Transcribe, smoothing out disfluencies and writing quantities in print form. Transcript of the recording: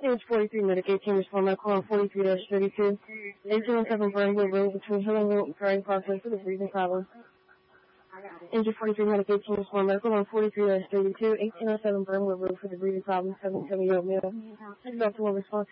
Page 43, Medicaid team respond medical on 43-32. 1807 Burnwood Road between Hillingwood and Prairie Process for the breathing problem. Engine 43, Medicaid team respond medical on 43-32. 1807 Burnwood Road for the breathing problem. 770 male. Dr. One response.